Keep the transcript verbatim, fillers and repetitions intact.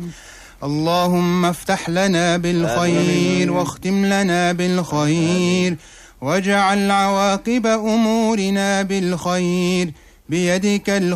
اللهم افتح لنا بالخير واختم لنا بالخير واجعل عواقب أمورنا بالخير بيدك الخير